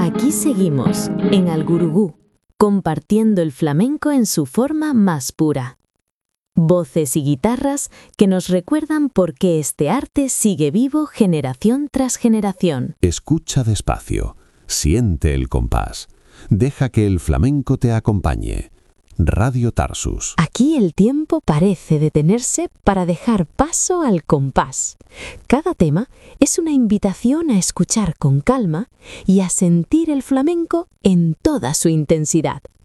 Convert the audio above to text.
Aquí seguimos, en Algurugú, compartiendo el flamenco en su forma más pura. Voces y guitarras que nos recuerdan por qué este arte sigue vivo generación tras generación. Escucha despacio, siente el compás, deja que el flamenco te acompañe. Radio Tarsus. Aquí el tiempo parece detenerse para dejar paso al compás. Cada tema es una invitación a escuchar con calma y a sentir el flamenco en toda su intensidad.